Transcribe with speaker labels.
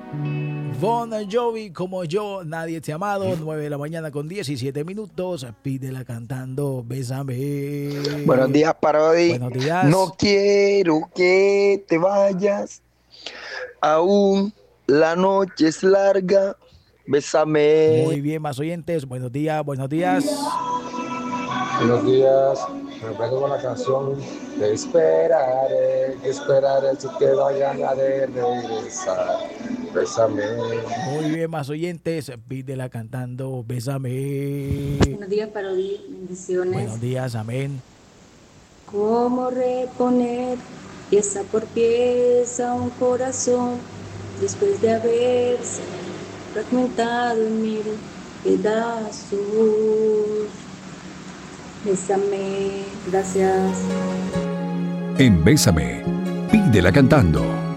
Speaker 1: Bon Jovi, como yo, nadie te ha amado. 9 de la mañana con 17 minutos. Pídela cantando,
Speaker 2: Buenos
Speaker 1: bésame.
Speaker 2: días, Parodi.
Speaker 1: Buenos
Speaker 2: No
Speaker 1: días.
Speaker 2: quiero que te vayas. Aún la noche es larga. Bésame.
Speaker 1: Muy bien, más oyentes. Buenos días, buenos días.
Speaker 3: Buenos días, me pego con la canción Te esperaré si te vayan a de regresar. Bésame.
Speaker 1: Muy bien, más oyentes. Pídela cantando, bésame.
Speaker 4: Buenos días, Parodi, bendiciones.
Speaker 1: Buenos días, amén.
Speaker 4: ¿Cómo reponer pieza por pieza un corazón después de haberse fragmentado en mil pedazos? Bésame, gracias.
Speaker 5: En Bésame, pídela cantando.